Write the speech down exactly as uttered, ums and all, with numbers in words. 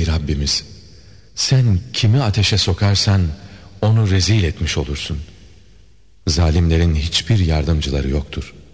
Ey Rabbimiz, sen kimi ateşe sokarsan onu rezil etmiş olursun. Zalimlerin hiçbir yardımcıları yoktur.